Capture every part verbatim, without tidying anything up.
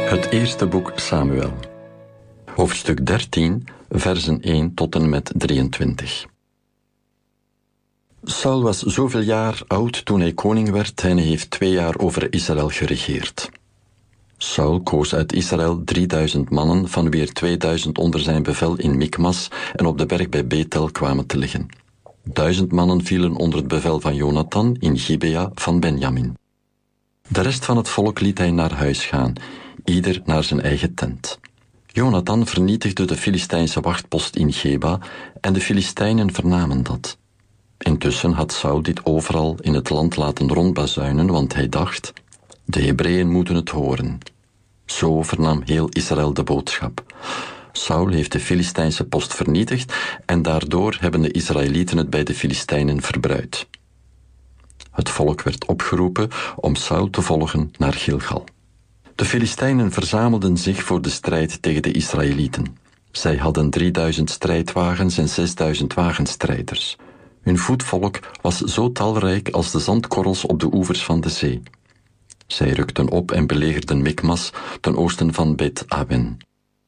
Het eerste boek Samuel. Hoofdstuk dertien, versen één tot en met drieëntwintig. Saul was zoveel jaar oud toen hij koning werd en hij heeft twee jaar over Israël geregeerd. Saul koos uit Israël drieduizend mannen, van wie er tweeduizend onder zijn bevel in Mikmas en op de berg bij Bethel kwamen te liggen. Duizend mannen vielen onder het bevel van Jonathan in Gibea van Benjamin. De rest van het volk liet hij naar huis gaan, ieder naar zijn eigen tent. Jonathan vernietigde de Filistijnse wachtpost in Geba en de Filistijnen vernamen dat. Intussen had Saul dit overal in het land laten rondbazuinen, want hij dacht, de Hebreeën moeten het horen. Zo vernam heel Israël de boodschap. Saul heeft de Filistijnse post vernietigd en daardoor hebben de Israëlieten het bij de Filistijnen verbruid. Het volk werd opgeroepen om Saul te volgen naar Gilgal. De Filistijnen verzamelden zich voor de strijd tegen de Israëlieten. Zij hadden drieduizend strijdwagens en zesduizend wagenstrijders. Hun voetvolk was zo talrijk als de zandkorrels op de oevers van de zee. Zij rukten op en belegerden Mikmas ten oosten van Bet-Awen.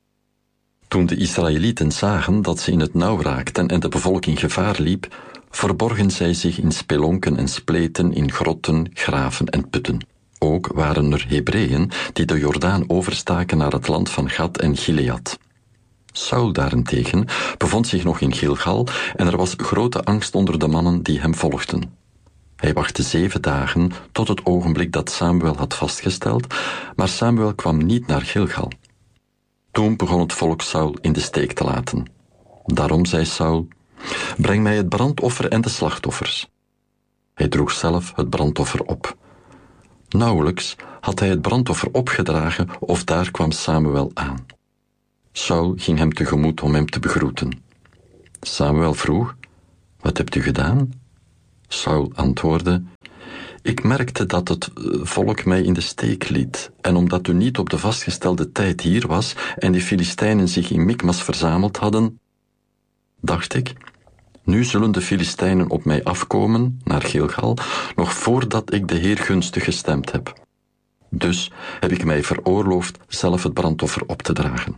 Toen de Israëlieten zagen dat ze in het nauw raakten en de bevolking gevaar liep, verborgen zij zich in spelonken en spleten, in grotten, graven en putten. Ook waren er Hebreeën die de Jordaan overstaken naar het land van Gad en Gilead. Saul daarentegen bevond zich nog in Gilgal en er was grote angst onder de mannen die hem volgden. Hij wachtte zeven dagen tot het ogenblik dat Samuel had vastgesteld, maar Samuel kwam niet naar Gilgal. Toen begon het volk Saul in de steek te laten. Daarom zei Saul, breng mij het brandoffer en de slachtoffers. Hij droeg zelf het brandoffer op. Nauwelijks had hij het brandoffer opgedragen of daar kwam Samuel aan. Saul ging hem tegemoet om hem te begroeten. Samuel vroeg, wat hebt u gedaan? Saul antwoordde, ik merkte dat het volk mij in de steek liet, en omdat u niet op de vastgestelde tijd hier was en de Filistijnen zich in Mikmas verzameld hadden, dacht ik, nu zullen de Filistijnen op mij afkomen, naar Gilgal, nog voordat ik de Heer gunstig gestemd heb. Dus heb ik mij veroorloofd zelf het brandoffer op te dragen.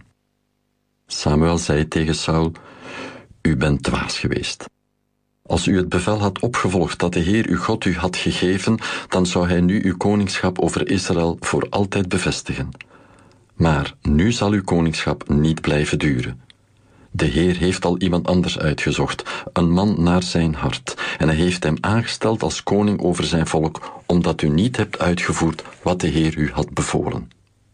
Samuel zei tegen Saul, u bent dwaas geweest. Als u het bevel had opgevolgd dat de Heer uw God u had gegeven, dan zou hij nu uw koningschap over Israël voor altijd bevestigen. Maar nu zal uw koningschap niet blijven duren. De Heer heeft al iemand anders uitgezocht, een man naar zijn hart, en hij heeft hem aangesteld als koning over zijn volk, omdat u niet hebt uitgevoerd wat de Heer u had bevolen.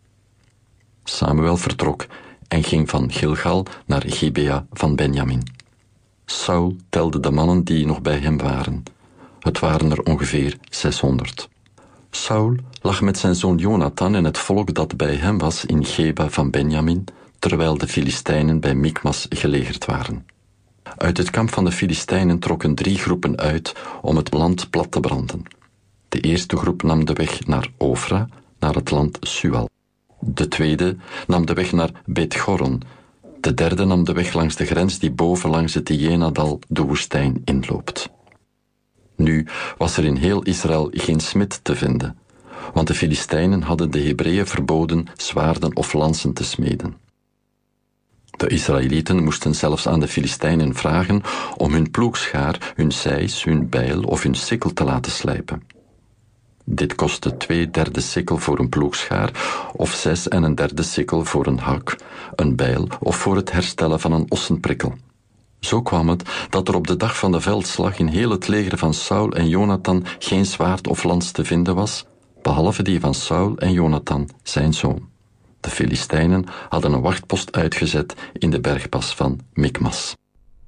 Samuel vertrok en ging van Gilgal naar Gibea van Benjamin. Saul telde de mannen die nog bij hem waren. Het waren er ongeveer zeshonderd. Saul lag met zijn zoon Jonathan en het volk dat bij hem was in Geba van Benjamin, terwijl de Filistijnen bij Mikmas gelegerd waren. Uit het kamp van de Filistijnen trokken drie groepen uit om het land plat te branden. De eerste groep nam de weg naar Ofra, naar het land Sual. De tweede nam de weg naar Bet-Goron. De derde nam de weg langs de grens die boven langs het Jenadal de woestijn inloopt. Nu was er in heel Israël geen smid te vinden, want de Filistijnen hadden de Hebreeën verboden zwaarden of lansen te smeden. De Israëlieten moesten zelfs aan de Filistijnen vragen om hun ploegschaar, hun zeis, hun bijl of hun sikkel te laten slijpen. Dit kostte twee derde sikkel voor een ploegschaar of zes en een derde sikkel voor een hak, een bijl of voor het herstellen van een ossenprikkel. Zo kwam het dat er op de dag van de veldslag in heel het leger van Saul en Jonathan geen zwaard of lans te vinden was, behalve die van Saul en Jonathan, zijn zoon. De Filistijnen hadden een wachtpost uitgezet in de bergpas van Mikmas.